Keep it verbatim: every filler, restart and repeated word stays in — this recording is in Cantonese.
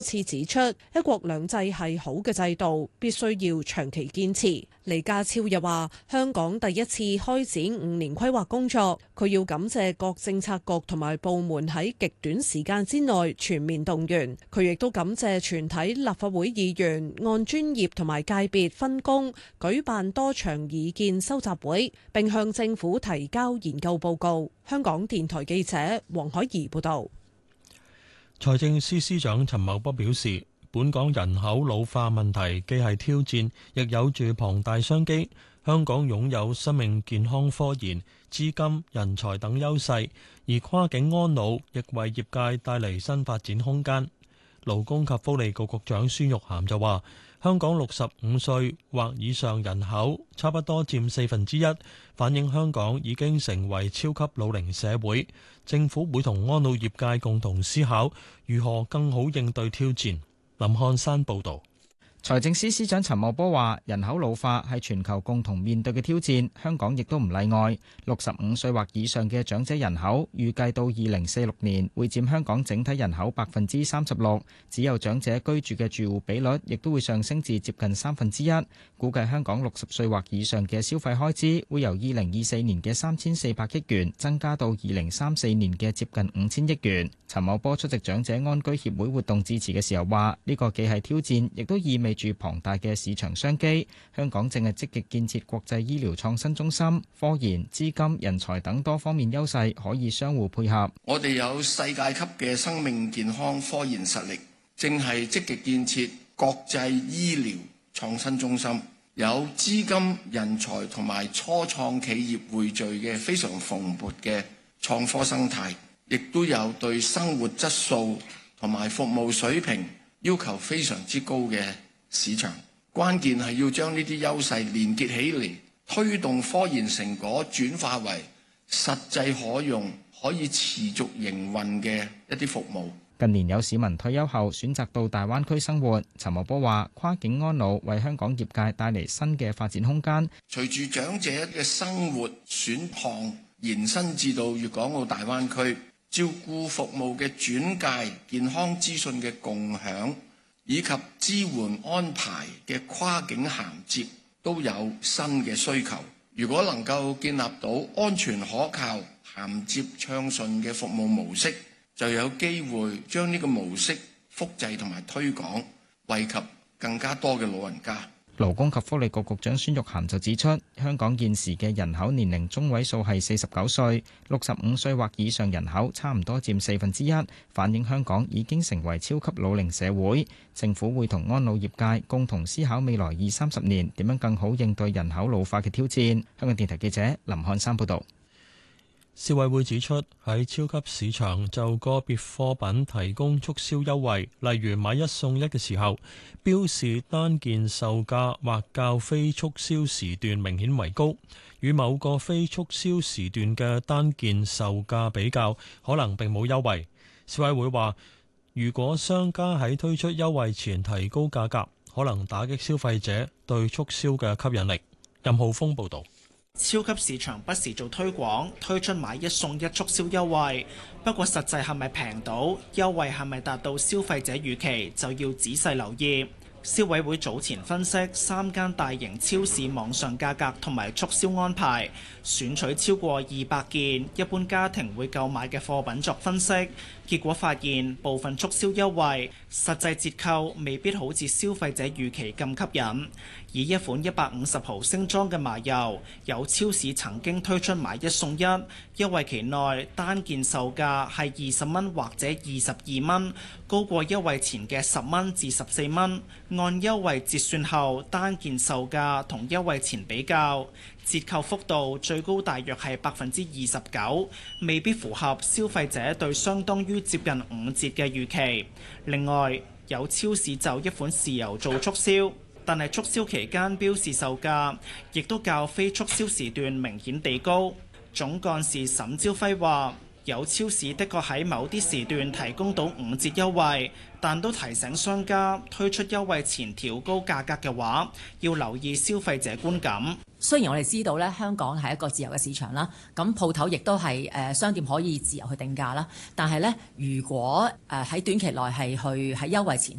次指出，一國兩制係好嘅制度，必須要長期堅持。李家超又話，香港第一次開展五年規劃工作，佢要感謝各政策局同埋部門喺極短時間之內全面動員。佢亦都感謝全體立法會議員按專業同埋界別分工舉辦多場意見收集會，並向政府提交研究報告。香港電台記者黃海怡報道。 財政司司長陳茂波表示，本港人口老化問題既係挑戰，亦有住龐大商機。香港擁有生命健康科研、資金、人才等優勢，而跨境安老亦為業界帶嚟新發展空間。勞工及福利局局長孫玉菡就話，香港六十五歲或以上人口差不多佔四分之一，反映香港已經成為超級老齡社會。政府會同安老業界共同思考如何更好應對挑戰。林漢山報導。 財政司司長陳茂波話，人口老化係全球共同面對嘅挑戰，香港亦都唔例外。六十五歲或以上嘅長者人口預計到二零四六年會佔香港整體人口百分之三十六，只有長者居住嘅住戶比率亦都會上升至接近三分之一。估計香港六十歲或以上嘅消費開支會由二零二四年嘅三千四百億元增加到二零三四年嘅接近五千億元。陳茂波出席長者安居協會活動致辭嘅時候話，呢個既係挑戰，亦都意味住龐大嘅市場商機。香港正係積極建設國際醫療創新中心，科研、資金、人才等多方面優勢可以相互配合。 我哋有世界級嘅生命健康科研實力，正係積極建設國際醫療創新中心，有資金、人才同埋初創企業匯聚嘅非常蓬勃嘅創科生態，亦都有對生活質素同埋服務水平要求非常之高嘅市場。關鍵係要將呢啲優勢連結起嚟，推動科研成果轉化為實際可用、可以持續營運嘅一啲服務。 近年有市民退休後選擇到大灣區生活，陳茂波話跨境安老為香港業界帶嚟新嘅發展空間。 隨住長者嘅生活選項延伸至到粵港澳大灣區，照顧服務嘅轉介、健康資訊嘅共享以及支援安排嘅跨境銜接都有新嘅需求。如果能夠建立到安全可靠、銜接暢順嘅服務模式，就有機會將呢個模式複製同埋推廣，惠及更加多嘅老人家。 勞工及福利局局長孫玉菡就指出，香港現時嘅人口年齡中位數係四十九歲，六十五歲或以上人口差唔多佔四分之一，反映香港已經成為超級老齡社會。政府會同安老業界共同思考未來二三十年點樣更好應對人口老化嘅挑戰。香港電台記者林漢山報導。 消委會指出，喺超級市場就個別貨品提供促銷優惠，例如買一送一嘅時候，標示單件售價或較非促銷時段明顯為高，與某個非促銷時段嘅單件售價比較，可能並冇優惠。消委會話，如果商家喺推出優惠前提高價格，可能打擊消費者對促銷嘅吸引力。任浩峰報導。 超級市場不時做推廣，推出買一送一促銷優惠，不過實際係咪平到，優惠係咪達到消費者預期，就要仔細留意。消委會早前分析三間大型超市網上價格同埋促銷安排，選取超過二百件一般家庭會購買嘅貨品作分析，結果發現部分促銷優惠實際折扣未必好似消費者預期咁吸引。以一款一百五十毫升裝嘅麻油，有超市曾經推出買一送一，優惠期內單件售價係二十蚊或者二十二蚊，高過優惠前嘅十蚊至十四蚊。按優惠折算後，單件售價同優惠前比較，折扣幅度最高大約係百分之二十九，未必符合消費者對相當於接近五折嘅預期。另外，有超市就一款豉油做促銷，但係促銷期間標示售價亦都較非促銷時段明顯地高。總幹事沈朝輝話，有超市的確喺某啲時段提供到五折優惠，但都提醒商家推出優惠前調高價格嘅話，要留意消費者觀感。 雖然我哋知道咧，香港係一個自由嘅市場啦，咁鋪頭亦都係誒商店可以自由去定價啦。但係咧，如果誒喺短期內係去喺優惠前